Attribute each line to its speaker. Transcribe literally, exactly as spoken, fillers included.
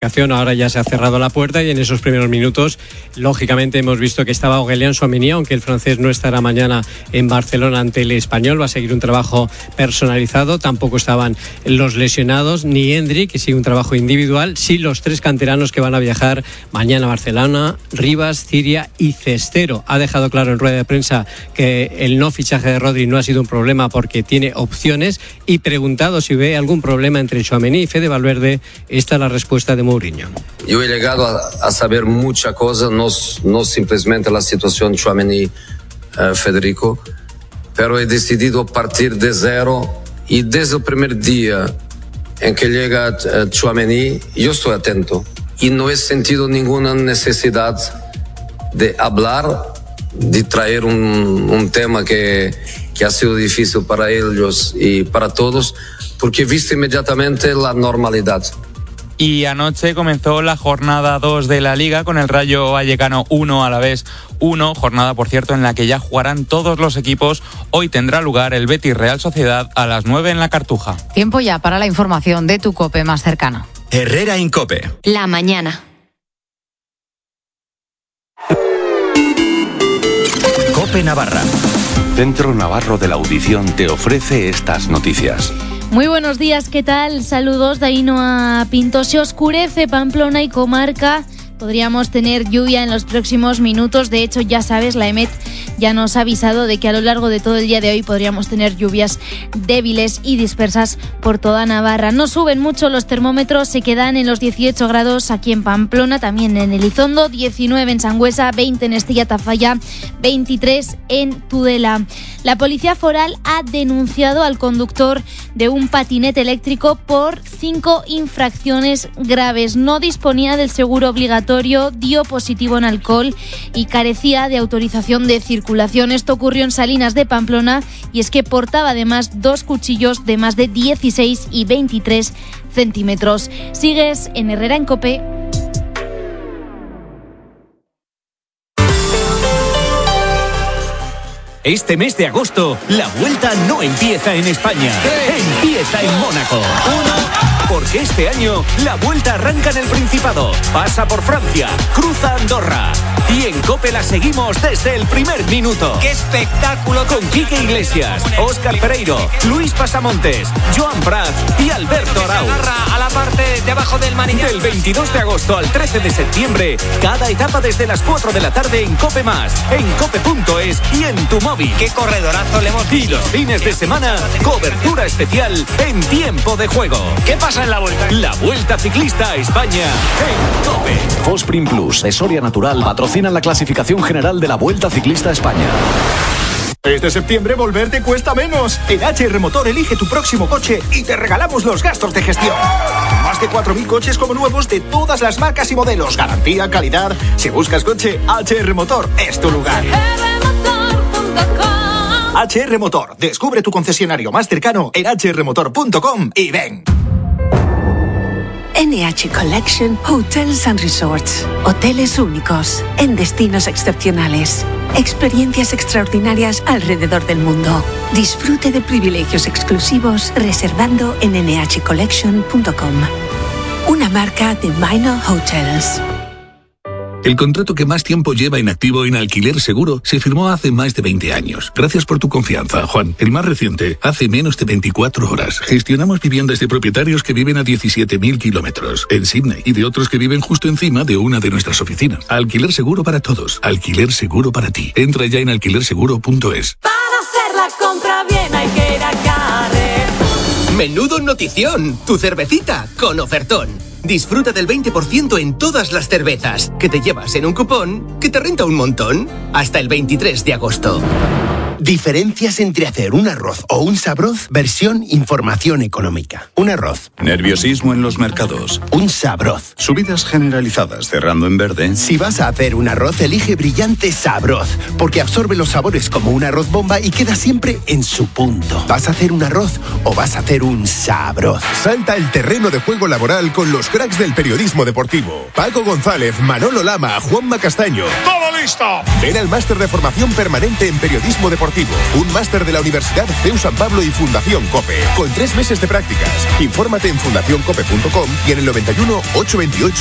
Speaker 1: Ahora ya se ha cerrado la puerta y en esos primeros minutos, lógicamente, hemos visto que estaba Aurélien Tchouaméni, aunque el francés no estará mañana en Barcelona ante el español, va a seguir un trabajo personalizado. Tampoco estaban los lesionados, ni Endrick, que sigue un trabajo individual. Sí, los tres canteranos que van a viajar mañana a Barcelona: Rivas, Ciria y Cestero. Ha dejado claro en rueda de prensa que el no fichaje de Rodri no ha sido un problema porque tiene opciones, y preguntado si ve algún problema entre Tchouaméni y Fede Valverde, esta es la respuesta de Mourinho.
Speaker 2: Yo he llegado a, a saber muchas cosas, no, no simplemente la situación Tchouaméni, eh, Federico, pero he decidido partir de cero y desde el primer día en que llega eh, Tchouaméni, yo estoy atento y no he sentido ninguna necesidad de hablar, de traer un, un tema que, que ha sido difícil para ellos y para todos, porque he visto inmediatamente la normalidad.
Speaker 3: Y anoche comenzó la jornada dos de la Liga con el Rayo Vallecano uno, Alavés uno, jornada, por cierto, en la que ya jugarán todos los equipos. Hoy tendrá lugar el Betis Real Sociedad a las nueve en la Cartuja.
Speaker 4: Tiempo ya para la información de tu COPE más cercana.
Speaker 5: Herrera en COPE.
Speaker 6: La mañana.
Speaker 5: COPE Navarra.
Speaker 7: Centro Navarro de la Audición te ofrece estas noticias.
Speaker 8: Muy buenos días, ¿qué tal? Saludos de Ainhoa Pinto. Se oscurece Pamplona y comarca. Podríamos tener lluvia en los próximos minutos. De hecho, ya sabes, la EMET ya nos ha avisado de que a lo largo de todo el día de hoy podríamos tener lluvias débiles y dispersas por toda Navarra. No suben mucho los termómetros, se quedan en los dieciocho grados aquí en Pamplona, también en Elizondo, diecinueve en Sangüesa, veinte en Estilla Tafalla, veintitrés en Tudela. La Policía Foral ha denunciado al conductor de un patinete eléctrico por cinco infracciones graves. No disponía del seguro obligatorio, dio positivo en alcohol y carecía de autorización de circulación. Esto ocurrió en Salinas de Pamplona y es que portaba además dos cuchillos de más de dieciséis y veintitrés centímetros. Sigues en Herrera en COPE.
Speaker 5: Este mes de agosto, la vuelta no empieza en España, empieza en Mónaco. Porque este año, la vuelta arranca en el Principado, pasa por Francia, cruza Andorra. Y en COPE la seguimos desde el primer minuto.
Speaker 9: ¡Qué espectáculo!
Speaker 5: Con Quique Iglesias, Óscar Pereiro, Luis Pasamontes, Joan Prats y Alberto Arau.
Speaker 9: Se agarra a la parte de abajo del manillar.
Speaker 5: Del veintidós de agosto al trece de septiembre, cada etapa desde las cuatro de la tarde en COPE Más, en cope punto es y en tu móvil.
Speaker 9: ¡Qué corredorazo le hemos
Speaker 5: Y los fines de semana, cobertura especial en tiempo de juego.
Speaker 9: ¿Qué pasa en la vuelta?
Speaker 5: La Vuelta Ciclista a España en COPE.
Speaker 10: Fosprin Plus de Soria Natural patrocinan la clasificación general de la Vuelta Ciclista a España.
Speaker 11: Este septiembre volver te cuesta menos. En H R Motor elige tu próximo coche y te regalamos los gastos de gestión. Más de cuatro mil coches como nuevos de todas las marcas y modelos. Garantía, calidad. Si buscas coche, H R Motor es tu lugar. H R Motor. Descubre tu concesionario más cercano en h r motor punto com y ven.
Speaker 12: N H Collection Hotels and Resorts. Hoteles únicos en destinos excepcionales. Experiencias extraordinarias alrededor del mundo. Disfrute de privilegios exclusivos reservando en n h collection punto com. Una marca de Minor Hotels.
Speaker 13: El contrato que más tiempo lleva inactivo en Alquiler Seguro se firmó hace más de veinte años. Gracias por tu confianza, Juan. El más reciente, hace menos de veinticuatro horas. Gestionamos viviendas de propietarios que viven a diecisiete mil kilómetros en Sydney y de otros que viven justo encima de una de nuestras oficinas. Alquiler Seguro para todos. Alquiler Seguro para ti. Entra ya en alquiler seguro punto es.
Speaker 14: Para hacer la compra bien hay que ir a Carrer.
Speaker 15: Menudo notición. Tu cervecita con ofertón. Disfruta del veinte por ciento en todas las cervezas, que te llevas en un cupón que te renta un montón. Hasta el veintitrés de agosto.
Speaker 16: Diferencias entre hacer un arroz o un sabroz, versión información económica. Un arroz.
Speaker 17: Nerviosismo en los mercados.
Speaker 16: Un sabroz.
Speaker 17: Subidas generalizadas cerrando en verde.
Speaker 16: Si vas a hacer un arroz, elige Brillante Sabroz, porque absorbe los sabores como un arroz bomba y queda siempre en su punto. ¿Vas a hacer un arroz o vas a hacer un sabroz?
Speaker 18: Salta el terreno de juego laboral con los cracks del periodismo deportivo. Paco González, Manolo Lama, Juanma Castaño.
Speaker 19: ¡Todo listo!
Speaker 18: Ven al máster de formación permanente en periodismo deportivo deportivo. Un máster de la Universidad C E U San Pablo y Fundación COPE. Con tres meses de prácticas. Infórmate en fundación cope punto com y en el noventa y uno, ochocientos veintiocho